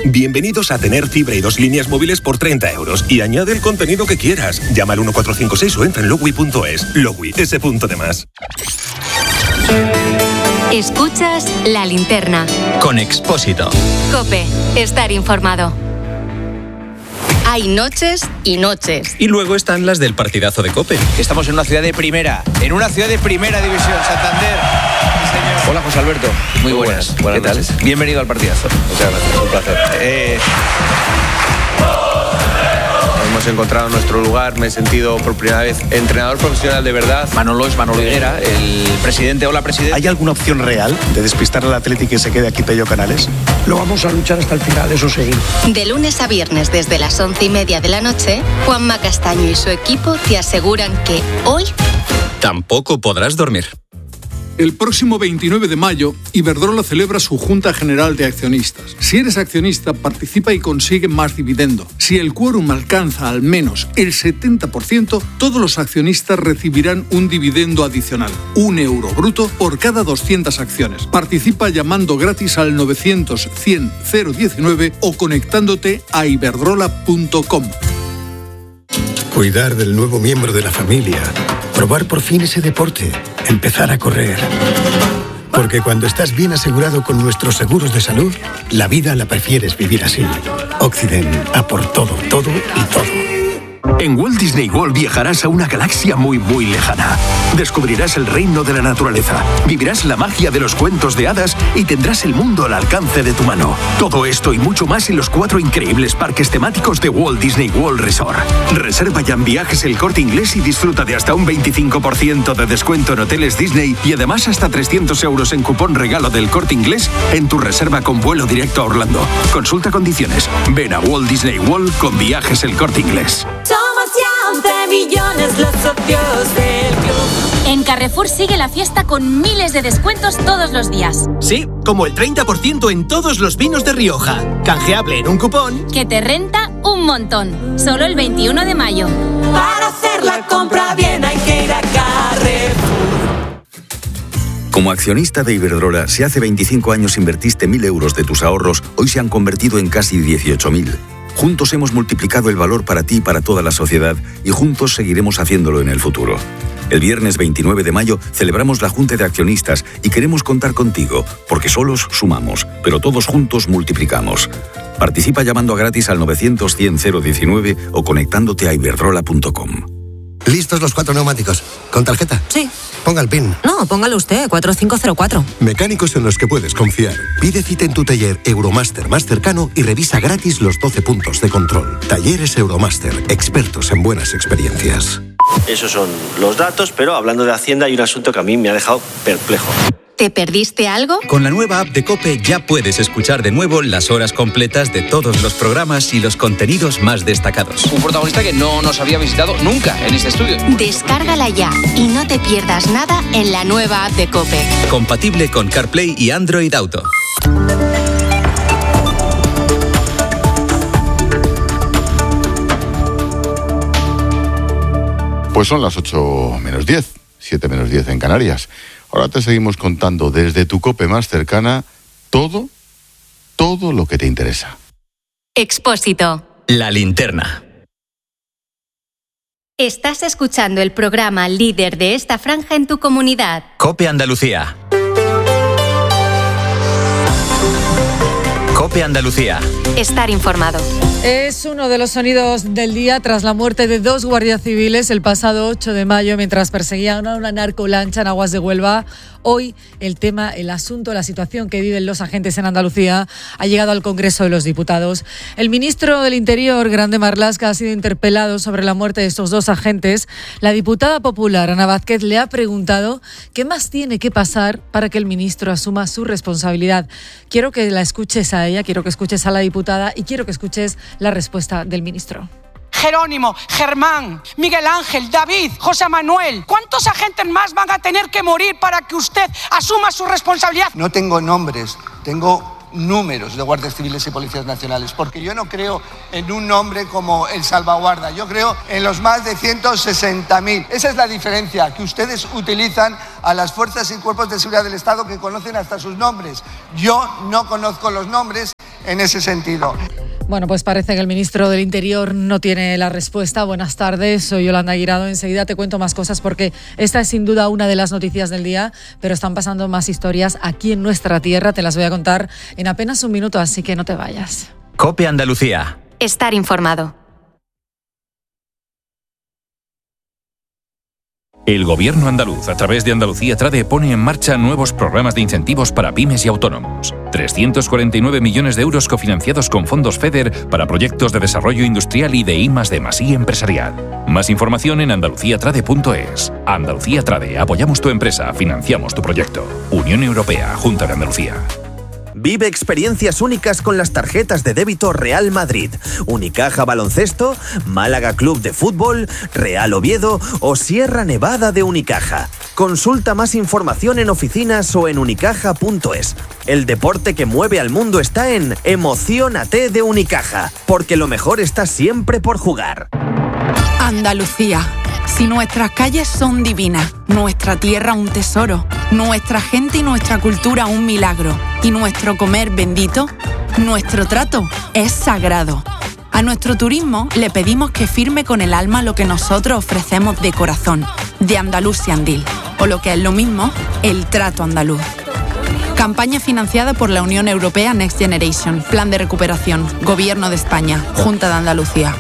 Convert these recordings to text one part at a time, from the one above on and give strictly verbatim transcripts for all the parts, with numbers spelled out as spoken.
Bienvenidos a tener fibra y dos líneas móviles por treinta euros. Y añade el contenido que quieras. Llama al uno cuatro cinco seis o entra en logwi punto es. Logwi, ese punto de más. Escuchas La Linterna. Con Expósito. COPE. Estar informado. Hay noches y noches. Y luego están las del partidazo de COPE. Estamos en una ciudad de primera, en una ciudad de primera división, Santander. Sí, hola, José Alberto. Muy, Muy buenas. buenas. buenas. ¿Qué tal? Noches. Bienvenido al partidazo. Muchas gracias, un placer. Eh... Hemos encontrado nuestro lugar, me he sentido por primera vez entrenador profesional de verdad. Manolo es Manolo Higuera, el presidente. Hola, presidente. ¿Hay alguna opción real de despistar al Atleti y que se quede aquí Pello Canales? Lo vamos a luchar hasta el final, eso sí. De lunes a viernes desde las once y media de la noche, Juanma Castaño y su equipo te aseguran que hoy tampoco podrás dormir. El próximo veintinueve de mayo, Iberdrola celebra su Junta General de Accionistas. Si eres accionista, participa y consigue más dividendo. Si el quórum alcanza al menos el setenta por ciento, todos los accionistas recibirán un dividendo adicional, un euro bruto por cada doscientas acciones. Participa llamando gratis al novecientos cien cero diecinueve o conectándote a iberdrola punto com. Cuidar del nuevo miembro de la familia. Probar por fin ese deporte. Empezar a correr. Porque cuando estás bien asegurado con nuestros seguros de salud, la vida la prefieres vivir así. Occident, a por todo, todo y todo. En Walt Disney World viajarás a una galaxia muy, muy lejana. Descubrirás el reino de la naturaleza, vivirás la magia de los cuentos de hadas y tendrás el mundo al alcance de tu mano. Todo esto y mucho más en los cuatro increíbles parques temáticos de Walt Disney World Resort. Reserva ya en Viajes El Corte Inglés y disfruta de hasta un veinticinco por ciento de descuento en hoteles Disney y además hasta trescientos euros en cupón regalo del Corte Inglés en tu reserva con vuelo directo a Orlando. Consulta condiciones. Ven a Walt Disney World con Viajes El Corte Inglés. Millones los socios del club. En Carrefour sigue la fiesta con miles de descuentos todos los días. Sí, como el treinta por ciento en todos los vinos de Rioja. Canjeable en un cupón que te renta un montón. Solo el veintiuno de mayo. Para hacer la compra bien hay que ir a Carrefour. Como accionista de Iberdrola, si hace veinticinco años invertiste mil euros de tus ahorros, hoy se han convertido en casi dieciocho mil. Juntos hemos multiplicado el valor para ti y para toda la sociedad y juntos seguiremos haciéndolo en el futuro. El viernes veintinueve de mayo celebramos la Junta de Accionistas y queremos contar contigo, porque solos sumamos, pero todos juntos multiplicamos. Participa llamando gratis al novecientos cien cero diecinueve o conectándote a iberdrola punto com. ¿Listos los cuatro neumáticos? ¿Con tarjeta? Sí. Ponga el PIN. No, póngalo usted, cuatro cinco cero cuatro. Mecánicos en los que puedes confiar. Pide cita en tu taller Euromaster más cercano y revisa gratis los doce puntos de control. Talleres Euromaster, expertos en buenas experiencias. Esos son los datos, pero hablando de Hacienda hay un asunto que a mí me ha dejado perplejo. ¿Te perdiste algo? Con la nueva app de COPE ya puedes escuchar de nuevo las horas completas de todos los programas y los contenidos más destacados. Un protagonista que no nos había visitado nunca en este estudio. Descárgala ya y no te pierdas nada en la nueva app de COPE. Compatible con CarPlay y Android Auto. Pues son las ocho menos diez, siete menos diez en Canarias. Ahora te seguimos contando desde tu COPE más cercana todo, todo lo que te interesa. Expósito. La Linterna. Estás escuchando el programa líder de esta franja en tu comunidad. COPE Andalucía. COPE Andalucía. Estar informado. Es uno de los sonidos del día tras la muerte de dos guardias civiles el pasado ocho de mayo mientras perseguían a una narcolancha en aguas de Huelva. Hoy el tema, el asunto, la situación que viven los agentes en Andalucía ha llegado al Congreso de los Diputados. El ministro del Interior, Grande Marlaska, ha sido interpelado sobre la muerte de estos dos agentes. La diputada popular, Ana Vázquez, le ha preguntado qué más tiene que pasar para que el ministro asuma su responsabilidad. Quiero que la escuches a ella, quiero que escuches a la diputada y quiero que escuches la respuesta del ministro. Jerónimo, Germán, Miguel Ángel, David, José Manuel. ¿Cuántos agentes más van a tener que morir para que usted asuma su responsabilidad? No tengo nombres, tengo números de guardias civiles y policías nacionales, porque yo no creo en un nombre como el salvaguarda, yo creo en los más de ciento sesenta mil. Esa es la diferencia, que ustedes utilizan a las fuerzas y cuerpos de seguridad del Estado que conocen hasta sus nombres. Yo no conozco los nombres en ese sentido. Bueno, pues parece que el ministro del Interior no tiene la respuesta. Buenas tardes, soy Yolanda Guirado. Enseguida te cuento más cosas porque esta es sin duda una de las noticias del día, pero están pasando más historias aquí en nuestra tierra. Te las voy a contar en apenas un minuto, así que no te vayas. COPE Andalucía. Estar informado. El Gobierno andaluz, a través de Andalucía Trade, pone en marcha nuevos programas de incentivos para pymes y autónomos. trescientos cuarenta y nueve millones de euros cofinanciados con fondos FEDER para proyectos de desarrollo industrial y de I más D más I empresarial. Más información en andalucía trade punto es. Andalucía Trade, apoyamos tu empresa, financiamos tu proyecto. Unión Europea, Junta de Andalucía. Vive experiencias únicas con las tarjetas de débito Real Madrid, Unicaja Baloncesto, Málaga Club de Fútbol, Real Oviedo o Sierra Nevada de Unicaja. Consulta más información en oficinas o en unicaja punto es. El deporte que mueve al mundo está en Emociónate de Unicaja, porque lo mejor está siempre por jugar. Andalucía. Si nuestras calles son divinas, nuestra tierra un tesoro, nuestra gente y nuestra cultura un milagro, y nuestro comer bendito, nuestro trato es sagrado. A nuestro turismo le pedimos que firme con el alma lo que nosotros ofrecemos de corazón, de Andalusiandil, o lo que es lo mismo, el trato andaluz. Campaña financiada por la Unión Europea Next Generation, Plan de Recuperación, Gobierno de España, Junta de Andalucía.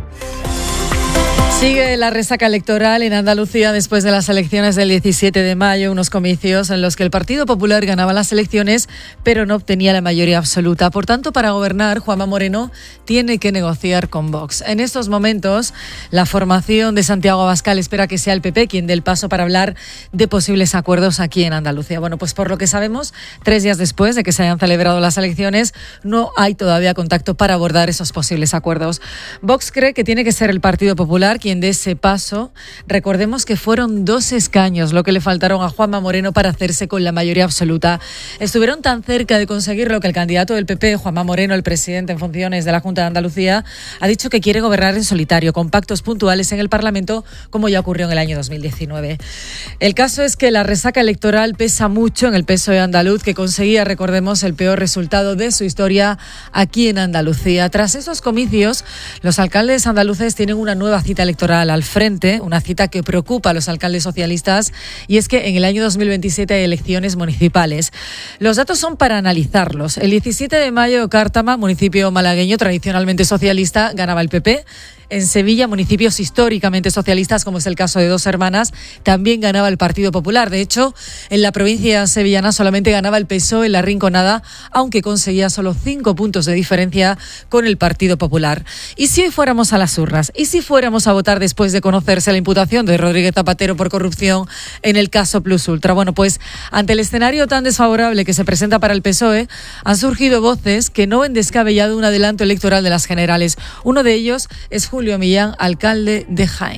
Sigue la resaca electoral en Andalucía después de las elecciones del diecisiete de mayo, unos comicios en los que el Partido Popular ganaba las elecciones, pero no obtenía la mayoría absoluta. Por tanto, para gobernar, Juanma Moreno tiene que negociar con Vox. En estos momentos, la formación de Santiago Abascal espera que sea el P P quien dé el paso para hablar de posibles acuerdos aquí en Andalucía. Bueno, pues por lo que sabemos, tres días después de que se hayan celebrado las elecciones, no hay todavía contacto para abordar esos posibles acuerdos. Vox cree que tiene que ser el Partido Popular quien de ese paso. Recordemos que fueron dos escaños lo que le faltaron a Juanma Moreno para hacerse con la mayoría absoluta. Estuvieron tan cerca de conseguirlo que el candidato del P P, Juanma Moreno, el presidente en funciones de la Junta de Andalucía, ha dicho que quiere gobernar en solitario, con pactos puntuales en el Parlamento, como ya ocurrió en el año dos mil diecinueve. El caso es que la resaca electoral pesa mucho en el P S O E andaluz, que conseguía, recordemos, el peor resultado de su historia aquí en Andalucía. Tras esos comicios, los alcaldes andaluces tienen una nueva cita electoral al frente, una cita que preocupa a los alcaldes socialistas, y es que en el año dos mil veintisiete hay elecciones municipales. Los datos son para analizarlos. El diecisiete de mayo, Cártama, municipio malagueño tradicionalmente socialista, ganaba el P P. En Sevilla, municipios históricamente socialistas, como es el caso de Dos Hermanas, también ganaba el Partido Popular. De hecho, en la provincia sevillana solamente ganaba el P S O E en la Rinconada, aunque conseguía solo cinco puntos de diferencia con el Partido Popular. ¿Y si hoy fuéramos a las urnas? ¿Y si fuéramos a votar después de conocerse la imputación de Rodríguez Zapatero por corrupción en el caso Plus Ultra? Bueno, pues ante el escenario tan desfavorable que se presenta para el P S O E, han surgido voces que no ven descabellado un adelanto electoral de las generales. Uno de ellos es Julio Millán, alcalde de Jaén.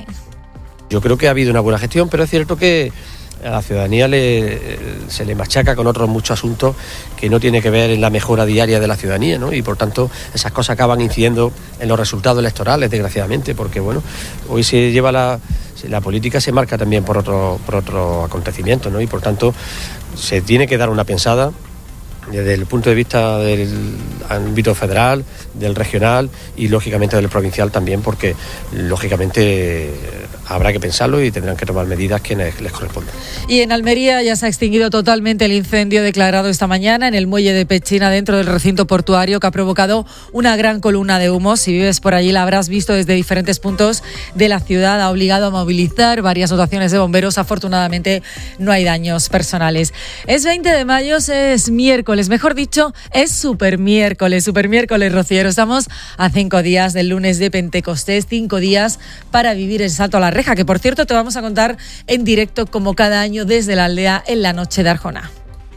Yo creo que ha habido una buena gestión, pero es cierto que a la ciudadanía le, se le machaca con otros muchos asuntos que no tiene que ver en la mejora diaria de la ciudadanía, ¿no? Y por tanto esas cosas acaban incidiendo en los resultados electorales, desgraciadamente, porque bueno, hoy se lleva la, la política se marca también por otro, por otro acontecimiento, ¿no? Y por tanto se tiene que dar una pensada desde el punto de vista del ámbito federal, del regional y lógicamente del provincial también, porque lógicamente habrá que pensarlo y tendrán que tomar medidas que les, les correspondan. Y en Almería ya se ha extinguido totalmente el incendio declarado esta mañana en el muelle de Pechina, dentro del recinto portuario, que ha provocado una gran columna de humo. Si vives por allí la habrás visto desde diferentes puntos de la ciudad. Ha obligado a movilizar varias dotaciones de bomberos. Afortunadamente no hay daños personales. Es veinte de mayo, es miércoles, mejor dicho, es super miércoles, super miércoles rociero. Estamos a cinco días del lunes de Pentecostés, cinco días para vivir el salto a la reja, que por cierto te vamos a contar en directo como cada año desde la aldea en la noche de Arjona.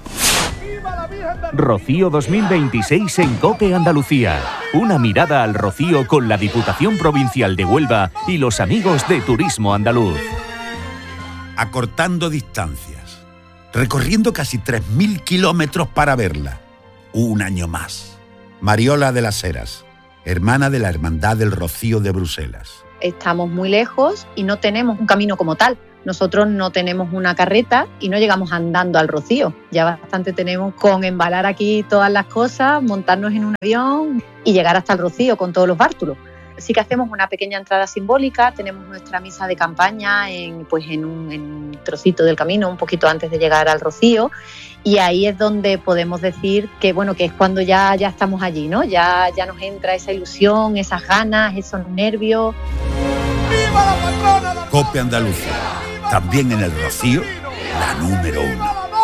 Rocío dos mil veintiséis en COPE Andalucía. Una mirada al rocío con la Diputación Provincial de Huelva y los amigos de Turismo Andaluz. Acortando distancias, recorriendo casi tres mil kilómetros para verla. Un año más. Mariola de las Heras, hermana de la Hermandad del Rocío de Bruselas. Estamos muy lejos y no tenemos un camino como tal. nosotros no tenemos una carreta y no llegamos andando al Rocío. Ya bastante tenemos con embalar aquí todas las cosas, montarnos en un avión y llegar hasta el Rocío con todos los bártulos. Sí que hacemos una pequeña entrada simbólica, tenemos nuestra misa de campaña en, pues en, un, en un trocito del camino, un poquito antes de llegar al Rocío, y ahí es donde podemos decir que, bueno, que es cuando ya, ya estamos allí, ¿no? Ya, ya nos entra esa ilusión, esas ganas, esos nervios. ¡Viva la patrona! COPE Andalucía, también en el Rocío, la número uno.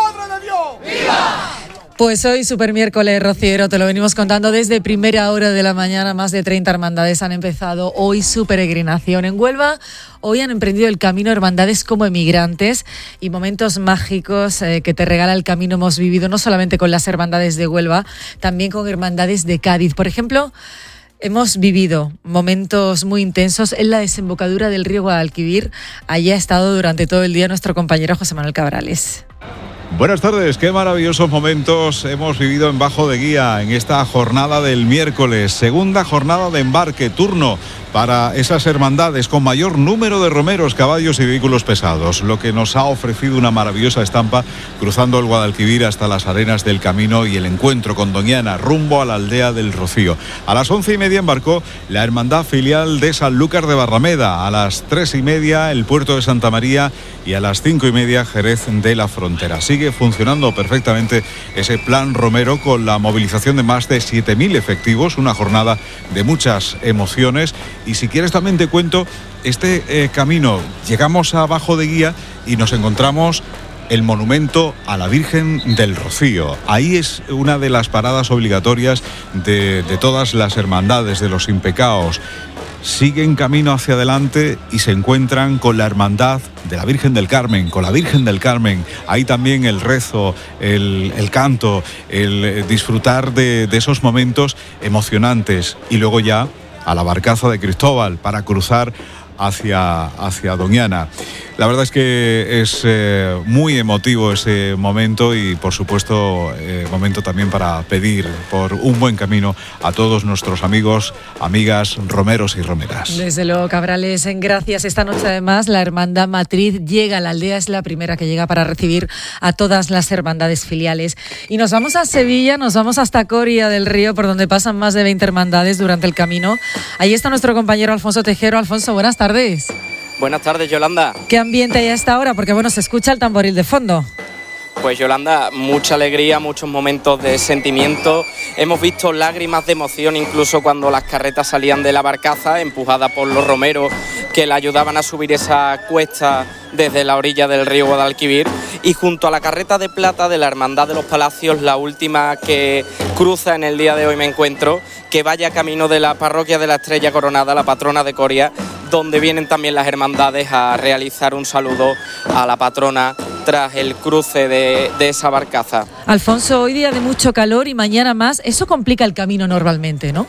¡Viva! Pues hoy, super miércoles rociero, te lo venimos contando desde primera hora de la mañana. Más de treinta hermandades han empezado hoy su peregrinación. En Huelva, hoy han emprendido el camino hermandades como emigrantes, y momentos mágicos eh, que te regala el camino hemos vivido no solamente con las hermandades de Huelva, también con hermandades de Cádiz. Por ejemplo, hemos vivido momentos muy intensos en la desembocadura del río Guadalquivir. Allí ha estado durante todo el día nuestro compañero José Manuel Cabrales. Buenas tardes, qué maravillosos momentos hemos vivido en Bajo de Guía en esta jornada del miércoles, segunda jornada de embarque, turno para esas hermandades con mayor número de romeros, caballos y vehículos pesados, lo que nos ha ofrecido una maravillosa estampa cruzando el Guadalquivir hasta las arenas del Camino y el encuentro con Doñana rumbo a la aldea del Rocío. A las once y media embarcó la hermandad filial de Sanlúcar de Barrameda, a las tres y media el puerto de Santa María y a las cinco y media Jerez de la Frontera. Sigue funcionando perfectamente ese plan romero con la movilización de más de siete mil efectivos, una jornada de muchas emociones. Y si quieres también te cuento este eh, camino. Llegamos a Bajo de Guía y nos encontramos el monumento a la Virgen del Rocío. Ahí es una de las paradas obligatorias de, de todas las hermandades de los impecaos. Siguen camino hacia adelante y se encuentran con la hermandad de la Virgen del Carmen, con la Virgen del Carmen. Ahí también el rezo, el, el canto, el disfrutar de, de esos momentos emocionantes. Y luego ya a la barcaza de Cristóbal para cruzar hacia, hacia Doñana. La verdad es que es eh, muy emotivo ese momento y, por supuesto, eh, momento también para pedir por un buen camino a todos nuestros amigos, amigas, romeros y romeras. Desde luego, Cabrales, en gracias. Esta noche, además, la hermandad matriz llega a la aldea, es la primera que llega para recibir a todas las hermandades filiales. Y nos vamos a Sevilla, nos vamos hasta Coria del Río, por donde pasan más de veinte hermandades durante el camino. Ahí está nuestro compañero Alfonso Tejero. Alfonso, buenas tardes. Buenas tardes, Yolanda. ¿Qué ambiente hay a esta hora? Porque, bueno, se escucha el tamboril de fondo. Pues, Yolanda, mucha alegría, muchos momentos de sentimiento. Hemos visto lágrimas de emoción incluso cuando las carretas salían de la barcaza, empujadas por los romeros que la ayudaban a subir esa cuesta desde la orilla del río Guadalquivir. Y junto a la carreta de plata de la Hermandad de los Palacios, la última que cruza en el día de hoy me encuentro, que vaya camino de la parroquia de la Estrella Coronada, la patrona de Coria, donde vienen también las hermandades a realizar un saludo a la patrona tras el cruce de, de esa barcaza. Alfonso, hoy día de mucho calor y mañana más, eso complica el camino normalmente, ¿no?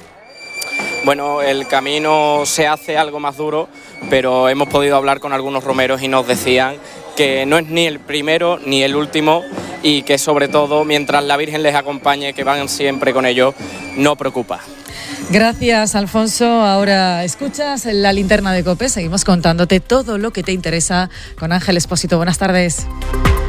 Bueno, el camino se hace algo más duro, pero hemos podido hablar con algunos romeros y nos decían que no es ni el primero ni el último y que, sobre todo, mientras la Virgen les acompañe, que van siempre con ellos, no preocupa. Gracias, Alfonso. Ahora escuchas la linterna de COPE. Seguimos contándote todo lo que te interesa con Ángel Expósito. Buenas tardes.